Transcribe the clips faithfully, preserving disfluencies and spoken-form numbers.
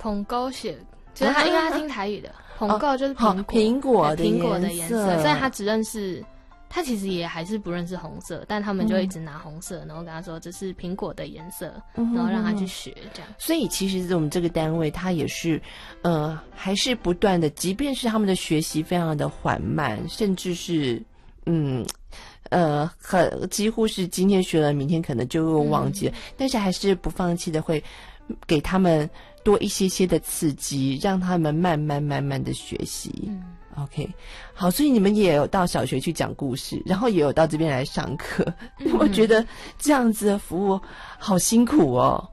捧沟写，就是他因为他听台语的，捧沟就是苹果， 苹果的苹果的颜色，所以他只认识。他其实也还是不认识红色，但他们就一直拿红色，嗯、然后跟他说这是苹果的颜色，嗯、然后让他去学这样。 所以其实我们这个单位，他也是，呃，还是不断的，即便是他们的学习非常的缓慢，甚至是，嗯，呃，很几乎是今天学了，明天可能就又忘记了，嗯、但是还是不放弃的，会给他们多一些些的刺激，让他们慢慢慢慢的学习。嗯OK， 好，所以你们也有到小学去讲故事，然后也有到这边来上课。嗯、我觉得这样子的服务好辛苦哦。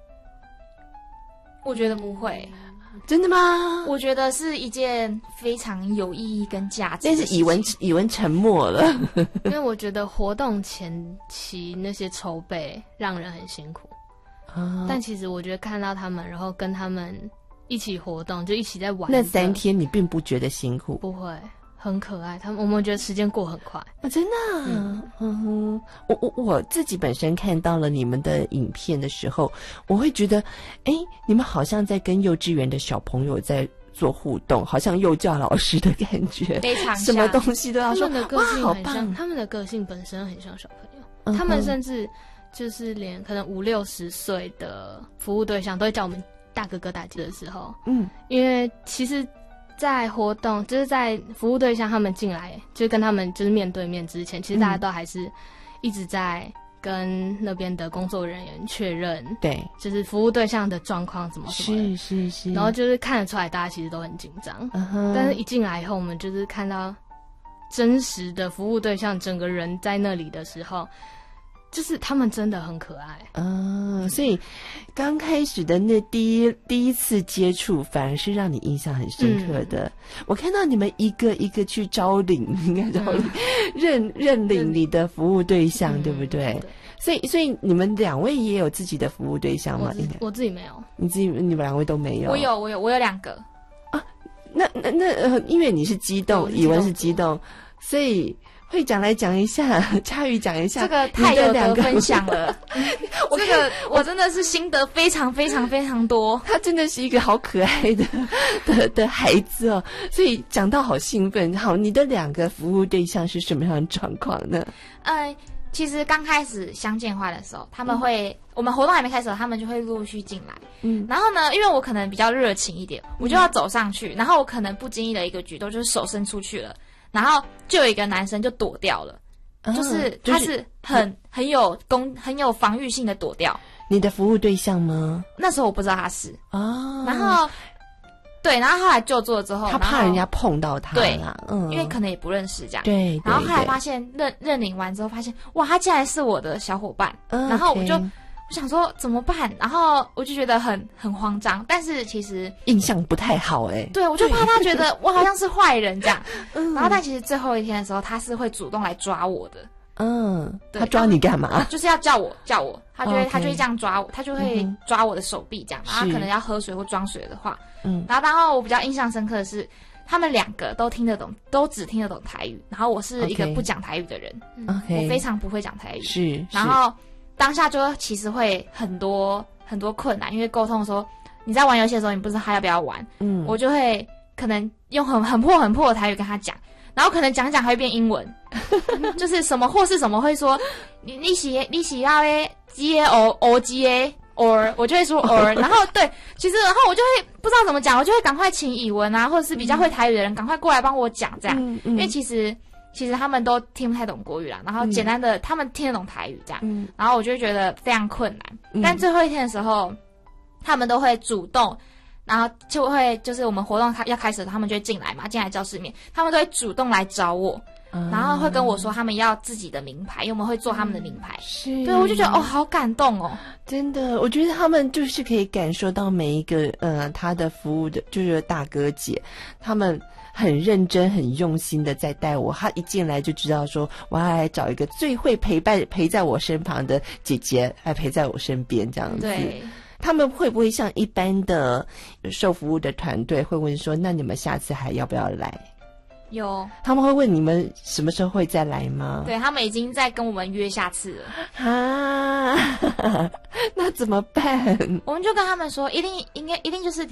我觉得不会， 真的吗？ 我觉得是一件非常有意义跟价值的事情。 但是以文以文沉默了， 因为我觉得活动前期那些筹备让人很辛苦。啊、但其实我觉得看到他们，然后跟他们一起活动，就一起在玩。 那三天你并不觉得辛苦？ 不会，很可爱。他们我们觉得时间过很快啊，真的、啊。嗯嗯哼，我我我自己本身看到了你们的影片的时候，我会觉得，哎，你们好像在跟幼稚园的小朋友在做互动，好像幼教老师的感觉， 非常像什么东西都要说。 他们的个性哇， 很像， 好棒！ 他们的个性本身很像小朋友，嗯、他们甚至就是连可能五六十岁的服务对象都会叫我们大哥哥大姐的时候，嗯，因为其实在活动就是在服务对象他们进来就是跟他们就是面对面之前，其实大家都还是一直在跟那边的工作人员确认，对，就是服务对象的状况怎么什么的，是是是，然后就是看得出来大家其实都很紧张，嗯、但是一进来以后我们就是看到真实的服务对象整个人在那里的时候，就是他们真的很可爱， 嗯，所以刚开始的那第一第一次接触，反而是让你印象很深刻的。嗯、我看到你们一个一个去招领，应该招领、嗯、认认领你的服务对象，嗯、对不对？对，所以所以你们两位也有自己的服务对象吗？ 我自, 我自己没有， 你自己你们两位都没有？ 我有，我有，我有两个啊。那那那、呃，因为你是激动，以文是激动，所以。会长来讲一下，佳瑜讲一下， 这个太有得分享了。我这个我真的是心得非常非常非常多。 他真的是一个好可爱的的的孩子哦，所以讲到好兴奋。好，你的两个服务对象是什么样的状况呢？ 呃，其实刚开始相见话的时候，他们会、嗯、我们活动还没开始，他们就会陆续进来。嗯，然后呢，因为我可能比较热情一点，我就要走上去，然后我可能不经意的一个举动就是手伸出去了。然后就有一个男生就躲掉了，哦、就是他是很、就是、很有攻很有防御性的躲掉。 你的服务对象吗？ 那时候我不知道他是哦。然后对，然后后来就做了之后， 他怕人家碰到他啦， 对，嗯，因为可能也不认识这样。 对， 然后后来发现认认领完之后，发现哇，他竟然是我的小伙伴，嗯、然后我就。Okay.我想说怎么办，然后我就觉得很很慌张，但是其实印象不太好哎、欸。 对，我就怕他觉得我好像是坏人这样。嗯，然后但其实最后一天的时候，他是会主动来抓我的。 嗯，他抓你干嘛？ 就是要叫我叫我，他就会、okay. 他就会这样抓我，他就会抓我的手臂这样，然后可能要喝水或装水的话，嗯，然后然后我比较印象深刻的是，他们两个都听得懂，都只听得懂台语，然后我是一个不讲台语的人， okay. 我非常不会讲台语， 是， 然后。当下就其实会很多很多困难，因为沟通的时候，你在玩游戏的时候，你不知道他要不要玩，嗯，我就会可能用很很破很破的台语跟他讲，然后可能讲讲还会变英文，就是什么或是什么会说你你喜你喜要诶 G A O O G A or 我就会说 or， 然后对，其实然后我就会不知道怎么讲，我就会赶快请以文啊，或者是比较会台语的人赶快过来帮我讲这样，嗯嗯、因为其实。其实他们都听不太懂国语啦，然后简单的、嗯、他们听得懂台语这样，嗯、然后我就会觉得非常困难。嗯、但最后一天的时候，他们都会主动，然后就会就是我们活动要开始，他们就会进来嘛，进来教室里面，他们都会主动来找我，嗯、然后会跟我说他们要自己的名牌，因为我们会做他们的名牌。是，对，我就觉得哦，好感动哦， 真的，我觉得他们就是可以感受到每一个呃他的服务的，就是大哥姐他们。很认真很用心的在带我，他一进来就知道说我要来找一个最会陪伴陪在我身旁的姐姐来陪在我身边这样子。对，他们会不会像一般的受服务的团队会问说那你们下次还要不要来？ 有， 他们会问你们什么时候会再来吗？ 对，他们已经在跟我们约下次了啊。那怎么办？ 我们就跟他们说一定应该一定就是